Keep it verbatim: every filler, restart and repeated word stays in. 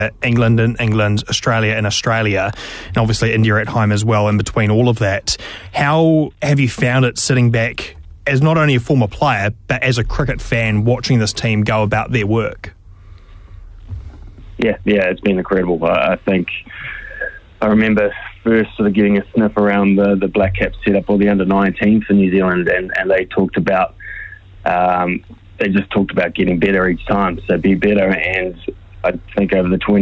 England and England, Australia and Australia, and obviously India at home as well in between all of that. How have you found it sitting back as not only a former player, but as a cricket fan watching this team go about their work? Yeah, yeah, it's been incredible. I, I think I remember first sort of getting a sniff around the, the Black Caps set up, or the under nineteen for New Zealand, and, and they talked about, um, they just talked about getting better each time, so be better, and I think over the twenty